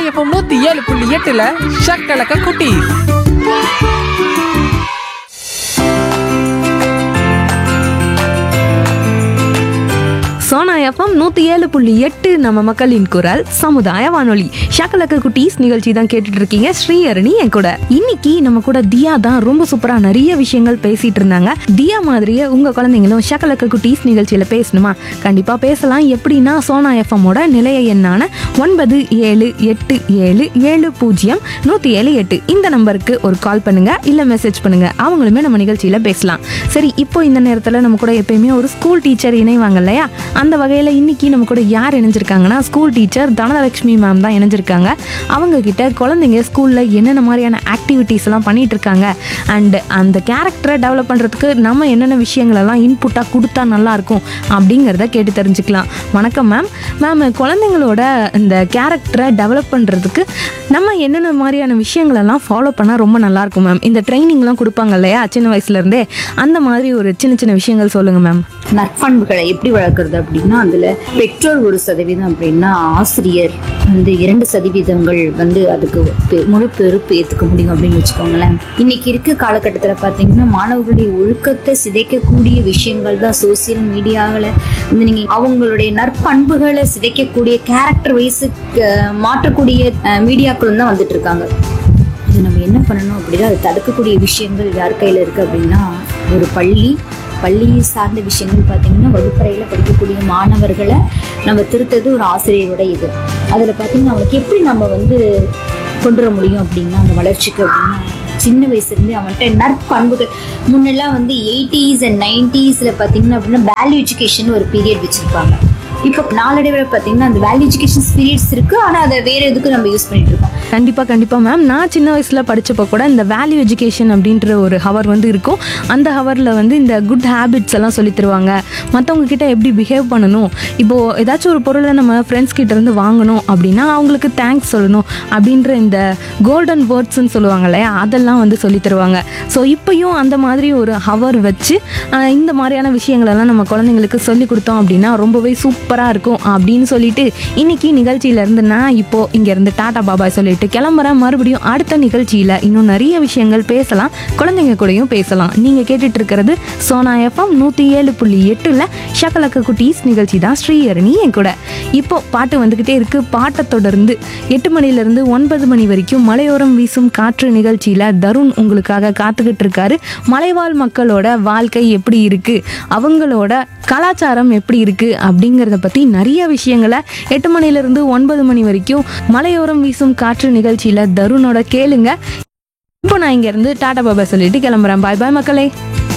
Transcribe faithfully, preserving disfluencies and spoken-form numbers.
FM நூத்தி ஏழு புள்ளி எட்டுல ஷக்கலக்க குட்டி. சோனா எஃப்எம் நூற்றி ஏழு புள்ளி எட்டு நம்ம மக்களின் குரல் சமுதாய வானொலி. ஷக்கலக்க குட்டீஸ் நிகழ்ச்சி தான் கேட்டுட்டு இருக்கீங்க. ஸ்ரீஹரணி என் கூட. இன்னைக்கு நம்ம கூட தியா தான் ரொம்ப சூப்பரா நிறைய விஷயங்கள் பேசிட்டு இருந்தாங்க. தியா மாதிரியே உங்க குழந்தைங்களும் ஷக்கலக்க குட்டீஸ் நிகழ்ச்சியில பேசணுமா? கண்டிப்பா பேசலாம். எப்படின்னா சோனா எஃப்எம்மோட நிலைய எண்ணான ஒன்பது ஏழு எட்டு ஏழு ஏழு பூஜ்ஜியம் நூத்தி ஏழு எட்டு இந்த நம்பருக்கு ஒரு கால் பண்ணுங்க, இல்ல மெசேஜ் பண்ணுங்க. அவங்களுமே நம்ம நிகழ்ச்சியில பேசலாம். சரி, இப்போ இந்த நேரத்துல நம்ம கூட எப்பயுமே ஒரு ஸ்கூல் டீச்சர் இணைவாங்க இல்லையா? அந்த வகையில் இன்னைக்கு நம்ம கூட யார் இணைஞ்சிருக்காங்கன்னா ஸ்கூல் டீச்சர் தனலட்சுமி மேம் தான் இணைஞ்சிருக்காங்க. அவங்க கிட்ட குழந்தைங்க ஸ்கூலில் என்னென்ன மாதிரியான ஆக்டிவிட்டீஸ் எல்லாம் பண்ணிட்டு இருக்காங்க அண்ட் அந்த கேரக்டரை டெவலப் பண்ணுறதுக்கு நம்ம என்னென்ன விஷயங்களெல்லாம் இன்புட்டாக கொடுத்தா நல்லா இருக்கும் அப்படிங்கிறத கேட்டு தெரிஞ்சுக்கலாம். வணக்கம் மேம். மேம், குழந்தைங்களோட இந்த கேரக்டரை டெவலப் பண்ணுறதுக்கு நம்ம என்னென்ன மாதிரியான விஷயங்களெல்லாம் ஃபாலோ பண்ணால் ரொம்ப நல்லாயிருக்கும் மேம்? இந்த ட்ரைனிங்லாம் கொடுப்பாங்க இல்லையா சின்ன வயசுலேருந்தே, அந்த மாதிரி ஒரு சின்ன சின்ன விஷயங்கள் சொல்லுங்கள் மேம். நற்பண்புகளை எப்படி வளர்க்குறது அப்படின்னா, அதுல பெற்றோர் ஒரு சதவீதம் அப்படின்னா ஆசிரியர் வந்து இரண்டு சதவீதங்கள் வந்து அதுக்கு பெ- முழு பொறுப்பு ஏற்றுக்க முடியும் அப்படின்னு வச்சுக்கோங்களேன். இன்னைக்கு இருக்க காலகட்டத்தில் பார்த்தீங்கன்னா மாணவர்களுடைய ஒழுக்கத்தை சிதைக்கக்கூடிய விஷயங்கள் தான் சோசியல் மீடியாவில் வந்து நீங்க அவங்களுடைய நற்பண்புகளை சிதைக்கக்கூடிய கேரக்டர் வைஸ் மாற்றக்கூடிய மீடியாக்களும் தான் வந்துட்டு இருக்காங்க. அது நம்ம என்ன பண்ணணும் அப்படின்னா, அதை தடுக்கக்கூடிய விஷயங்கள் யார் கையில் இருக்கு அப்படின்னா, ஒரு பள்ளி பள்ளியை சார்ந்த விஷயங்கள் பார்த்தீங்கன்னா வகுப்பறையில் படிக்கக்கூடிய மாணவர்களை நம்ம திருத்தது ஒரு ஆசிரியரோட இது. அதில் பார்த்தீங்கன்னா அவனுக்கு எப்படி நம்ம வந்து கொண்டு வர முடியும் அப்படின்னா, அந்த வளர்ச்சிக்கு அப்படின்னா சின்ன வயசுலேருந்து அவன்கிட்ட நற்பண்புகள். முன்னெல்லாம் வந்து எயிட்டிஸ் அண்ட் நைன்டிஸில் பார்த்தீங்கன்னா அப்படின்னா வேல்யூ எஜுகேஷன் ஒரு பீரியட் வச்சுருப்பாங்க. இப்போ நாளடைவில் பார்த்தீங்கன்னா அந்த வேல்யூ எஜுகேஷன் பீரியட்ஸ் இருக்குது, ஆனால் அதை வேறு எதுக்கு நம்ம யூஸ் பண்ணிட்டு இருக்கோம். கண்டிப்பாக கண்டிப்பாக மேம். நான் சின்ன வயசில் படித்தப்போ கூட இந்த வேல்யூ எஜுகேஷன் அப்படின்ற ஒரு ஹவர் வந்து இருக்கும். அந்த ஹவரில் வந்து இந்த குட் ஹேபிட்ஸ் எல்லாம் சொல்லி தருவாங்க. மற்றவங்க கிட்ட எப்படி பிஹேவ் பண்ணணும், இப்போது ஏதாச்சும் ஒரு பொருளை நம்ம ஃப்ரெண்ட்ஸ் கிட்ட இருந்து வாங்கணும் அப்படின்னா அவங்களுக்கு தேங்க்ஸ் சொல்லணும் அப்படின்ற இந்த கோல்டன் வேர்ட்ஸ்ன்னு சொல்லுவாங்க இல்லையா, அதெல்லாம் வந்து சொல்லி தருவாங்க. ஸோ இப்போயும் அந்த மாதிரி ஒரு ஹவர் வச்சு ஆஹ், இந்த மாதிரியான விஷயங்களெல்லாம் நம்ம குழந்தைங்களுக்கு சொல்லி கொடுத்தோம் அப்படின்னா ரொம்பவே சூப்பராக இருக்கும் அப்படின்னு சொல்லிட்டு இன்னைக்கு நிகழ்ச்சியிலேருந்து நான் இப்போது இங்கேருந்து டாடா பாபாய் சொல்லிட்டு கிளம்புறேன். மறுபடியும் அடுத்த நிகழ்ச்சியில் இன்னும் நிறைய விஷயங்கள் பேசலாம், குழந்தைங்க கூடயும் பேசலாம். நீங்கள் கேட்டுட்டு இருக்கிறது சோனா எஃப்எம் நூற்றி ஏழு புள்ளி எட்டுல ஷக்கலக்க குட்டீஸ் நிகழ்ச்சி தான். ஸ்ரீஹரணி என் கூட. இப்போ பாட்டு வந்துக்கிட்டே இருக்கு. பாட்டை தொடர்ந்து எட்டு மணிலேருந்து ஒன்பது மணி வரைக்கும் மலையோரம் வீசும் காற்று நிகழ்ச்சியில் தருண் உங்களுக்காக காத்துக்கிட்டு இருக்காரு. மலைவாழ் மக்களோட வாழ்க்கை எப்படி இருக்கு, அவங்களோட கலாச்சாரம் எப்படி இருக்கு அப்படிங்கிறத பற்றி நிறைய விஷயங்களை எட்டு மணிலேருந்து ஒன்பது மணி வரைக்கும் மலையோரம் வீசும் காற்று நிகழ்ச்சியில் தருணோட கேளுங்க. இப்போ நான் இங்கேருந்து டாடா பாபா சொல்லிட்டு கிளம்புறேன். பாய் பாய் மக்களே.